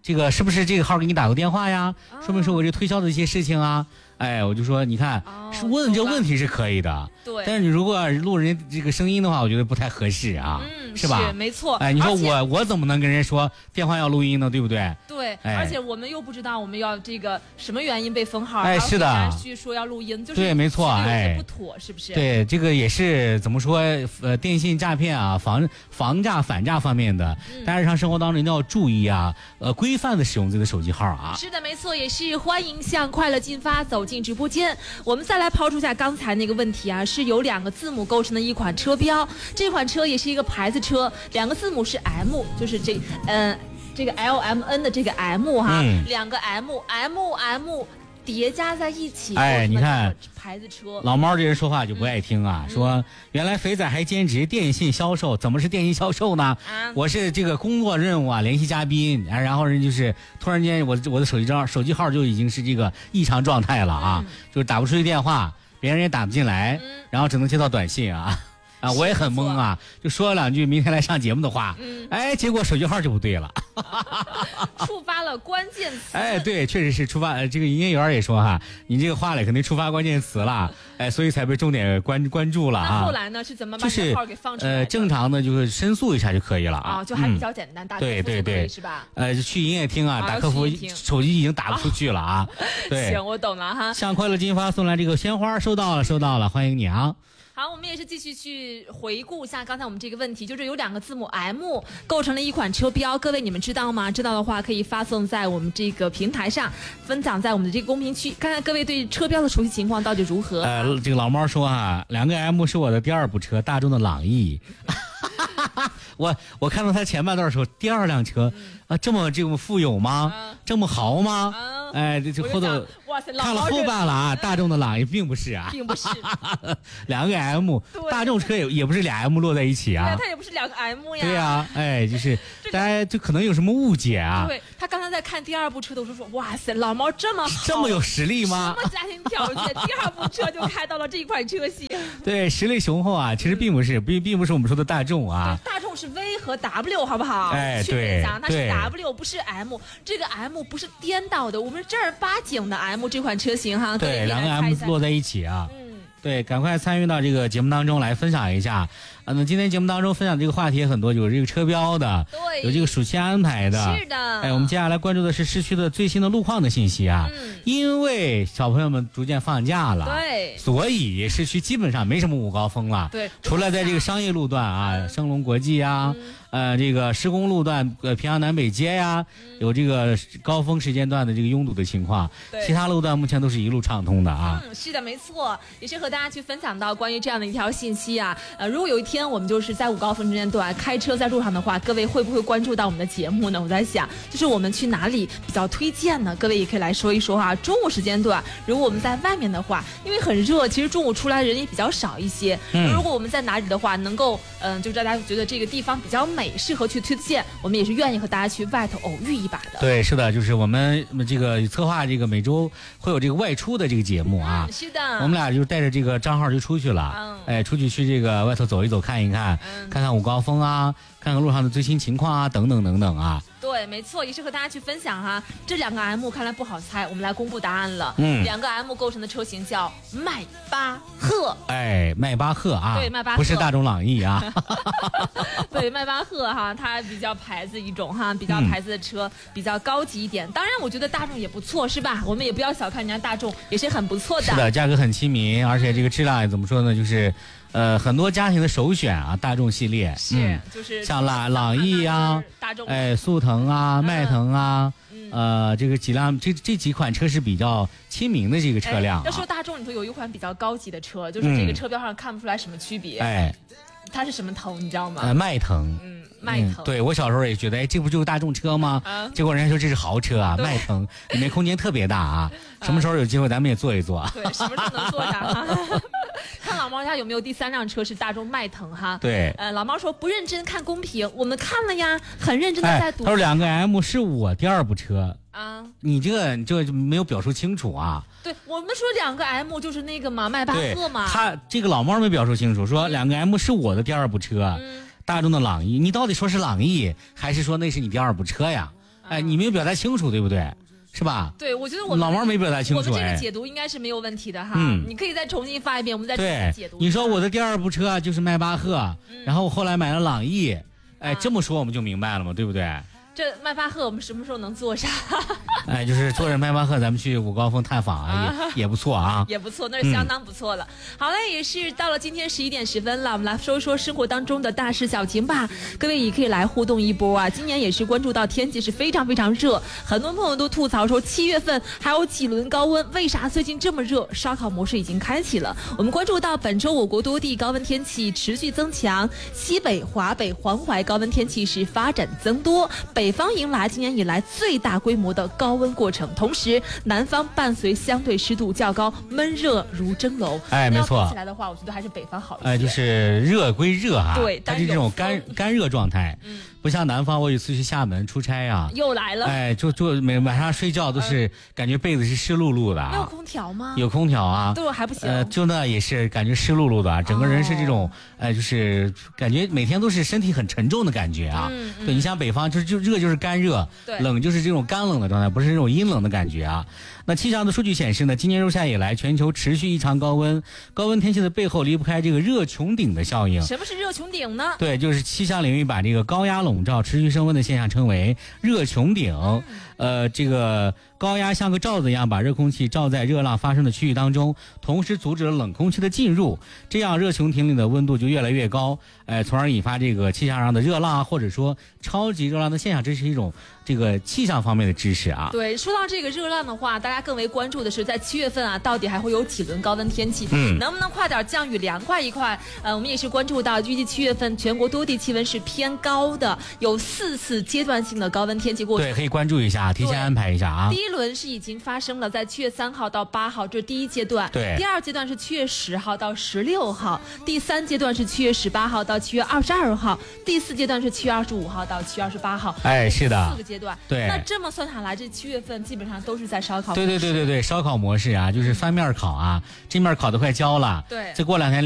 这个是不是这个号给你打过电话呀？说没说过这推销的一些事情啊？哎，我就说你看，是问这问题是可以的， 对。 但是你如果录人这个声音的话，我觉得不太合适啊，是吧？ 是没错。 哎，你说我怎么能跟人说电话要录音呢？对不对？ 对，而且我们又不知道我们要这个什么原因被封号， 哎，是的， 去说要录音，就是对，没错，哎， 不妥，是不是？ 对，这个也是怎么说？电信诈骗啊，防诈反诈方面的，大家日常生活当中一定要注意啊，规范的使用自己的手机号啊。 是的，没错，也是欢迎向快乐进发走进直播间。我们再来抛出一下刚才那个问题啊，是由2个字母构成的一款车标，这款车也是一个牌子车，2个字母是 M， 就是这个 LMN 的这个 M 哈，2个 M 叠加在一起， 哎，你看牌子车。 老猫这人说话就不爱听啊，说原来肥仔还兼职电信销售，怎么是电信销售呢？我是这个工作任务啊，联系嘉宾，然后人就是突然间我的手机号就已经是这个异常状态了啊，就是打不出去电话，别人也打不进来，然后只能接到短信啊。我也很懵啊，就说了2句明天来上节目的话，哎，结果手机号就不对了， 触发了关键词。 哎，对，确实是触发。这个营业员也说哈，你这个话里肯定触发关键词了，哎，所以才被重点关注了啊。 那后来呢，是怎么把这个号给放出来的？ 正常的就是申诉一下就可以了啊， 就还比较简单，打客服就可以是吧？ 去营业厅啊，打客服，手机已经打不出去了啊。对， 行，我懂了哈。 向快乐金发送来这个鲜花，收到了，欢迎你啊。 好，我们也是继续去回顾一下刚才我们这个问题，就是有2个字母 M 构成了一款车标，各位你们知道吗？知道的话可以发送在我们这个平台上，分享在我们的这个公屏区，看看各位对车标的熟悉情况到底如何。 这个老猫说啊，2个 M 是我的第2部车，大众的朗逸。我看到他前半段的时候，第2辆车这么富有吗？这么豪吗？哎，这后头看了后半了啊，大众的朗逸并不是啊， 并不是 2个 M， 大众车也不是俩 M 落在一起啊， 对，它也不是2个 M 呀。 对呀，哎，就是大家就可能有什么误解啊。 对，他刚才在看第2部车的时候说，哇塞，老猫这么好， 这么有实力吗？ 什么家庭条件，第2部车就开到了这款车型。 对，实力雄厚啊，其实并不是我们说的大众啊。 大众是 V 和 W， 好不好？ 哎，对， 它是 W 不是 M， 这个 M 不是颠倒的，我们正儿八经的 M 这款车型哈。 对，2个 M 落在一起啊。对，赶快参与到这个节目当中来分享一下。那今天节目当中分享这个话题也很多，有这个车标的， 对， 有这个暑期安排的， 是的。 哎，我们接下来关注的是市区的最新的路况的信息啊。因为小朋友们逐渐放假了， 对， 所以市区基本上没什么午高峰了。 对， 除了在这个商业路段啊，升龙国际啊，这个施工路段，平阳南北街呀，有这个高峰时间段的这个拥堵的情况，其他路段目前都是一路畅通的啊。 是的，没错，也是和大家去分享到关于这样的一条信息啊。如果有一天我们就是在午高峰时间段开车在路上的话，各位会不会关注到我们的节目呢？我在想，就是我们去哪里比较推荐呢？各位也可以来说一说哈。中午时间段，如果我们在外面的话，因为很热，其实中午出来人也比较少一些。如果我们在哪里的话，能够就是大家觉得这个地方比较美，适合去推荐，我们也是愿意和大家去外头偶遇一把的。 对，是的，就是我们这个策划这个每周会有这个外出的这个节目啊。 是的， 我们俩就带着这个账号就出去了，哎，出去这个外头走一走，看一看，看看午高峰啊，看看路上的最新情况啊，等等等等啊。 对，没错，也是和大家去分享哈。这2个 M 看来不好猜，我们来公布答案了。2个 M 构成的车型叫迈巴赫。 哎，迈巴赫啊， 对，迈巴赫不是大众朗逸啊。 对，迈巴赫哈，它比较牌子一种哈，比较牌子的车，比较高级一点。当然，我觉得大众也不错，是吧？我们也不要小看人家大众，也是很不错的。 是的，价格很亲民，而且这个质量也怎么说呢？就是很多家庭的首选啊，大众系列是，就是像朗逸啊， 大众， 哎，速腾啊，迈腾啊，这个这几款车是比较亲民的这个车辆。 要说大众里头有一款比较高级的车，就是这个车标上看不出来什么区别。 哎， 它是什么腾，你知道吗？ 迈腾。 迈腾， 对，我小时候也觉得，哎，这不就是大众车吗？结果人家说这是豪车啊，迈腾里面空间特别大啊。什么时候有机会咱们也坐一坐？ 对，什么时候能坐上哈？看老猫家有没有第3辆车是大众迈腾哈？ 对， 老猫说不认真看公屏，我们看了呀，很认真的在读。 他说2个 M 是我第2部车啊， 你这个没有表述清楚啊。 对，我们说2个 M 就是那个嘛，迈巴赫嘛。 他这个老猫没表述清楚，说2个 M 是我的第2部车。大众的朗逸，你到底说是朗逸，还是说那是你第2部车呀？ 哎，你没有表达清楚，对不对？是吧？ 对，我觉得老毛没表达清楚， 我们这个解读应该是没有问题的哈。你可以再重新发一遍，我们再重新解读。 你说我的第二部车就是迈巴赫，然后我后来买了朗逸，哎，这么说我们就明白了嘛，对不对？ 这迈巴赫我们什么时候能坐上？ 哎，就是坐着迈巴赫，咱们去五高峰探访啊，也不错啊， 也不错，那是相当不错了。好了，也是到了今天11点10分了，我们来说一说生活当中的大事小情吧。各位也可以来互动一波啊！今年也是关注到天气是非常非常热，很多朋友都吐槽说7月份还有几轮高温，为啥最近这么热？烧烤模式已经开启了。我们关注到本周我国多地高温天气持续增强，西北、华北、黄淮高温天气是发展增多，北方迎来今年以来最大规模的高温过程，同时南方伴随相对湿度较高，闷热如蒸笼。 哎，没错。 起来的话，我觉得还是北方好一些。 哎，就是热归热啊， 对， 它是这种干热状态。不像南方，我有一次去厦门出差啊， 又来了。 哎，就晚上睡觉都是感觉被子是湿漉漉的。 没有空调吗？ 有空调啊， 对，还不行。 就那也是感觉湿漉漉的，整个人是这种，就是感觉每天都是身体很沉重的感觉啊。对，你像北方就热就是干热，冷就是这种干冷的状态，不是这种阴冷的感觉啊。那气象的数据显示呢，今年入夏以来，全球持续异常高温，高温天气的背后离不开这个热穹顶的效应。 什么是热穹顶呢？ 对，就是气象领域把这个高压笼罩、持续升温的现象称为热穹顶。这个高压像个罩子一样把热空气罩在热浪发生的区域当中，同时阻止了冷空气的进入，这样热穹顶里的温度就越来越高，从而引发这个气象上的热浪或者说超级热浪的现象。这是一种这个气象方面的知识啊。 对，说到这个热浪的话，大家更为关注的是在7月份啊，到底还会有几轮高温天气？能不能快点降雨凉快一块？我们也是关注到预计7月份全国多地气温是偏高的，有4次阶段性的高温天气过程。 对，可以关注一下，提前安排一下啊。 第一轮是已经发生了，在7月3号到8号，这是第一阶段。 对。 第二阶段是7月10号到16号，第3阶段是7月18号到7月22号，第4阶段是7月25号到7月28号。 哎，是的 ，4个阶段。 对。 那这么算下来，这7月份基本上都是在烧烤。 对，烧烤模式啊，就是翻面烤啊，这面烤得快焦了。 对。 再过2天。